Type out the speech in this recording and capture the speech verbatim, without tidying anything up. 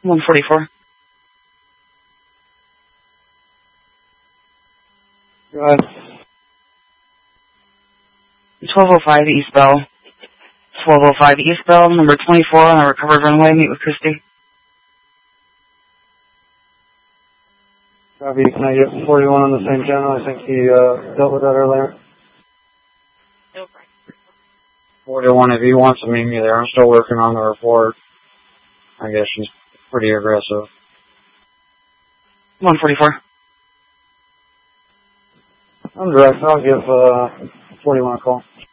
one forty-four. Go ahead. twelve oh five East Bell. twelve oh five East Bell, number twenty-four on a recovered runway. Meet with Christy. Copy. Can I get forty-one on the same channel? I think he uh, dealt with that earlier. forty-one, if he wants to meet me there, I'm still working on the report. I guess she's pretty aggressive. one forty-four. I'm direct. I'll give uh, forty-one a call.